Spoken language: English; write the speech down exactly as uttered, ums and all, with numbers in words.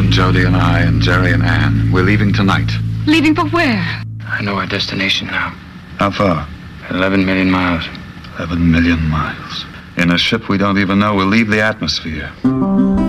and Jody and I and Jerry and Ann. We're leaving tonight. Leaving for where? I know our destination now. How far? Eleven million miles. Eleven million miles. In a ship we don't even know we'll leave the atmosphere.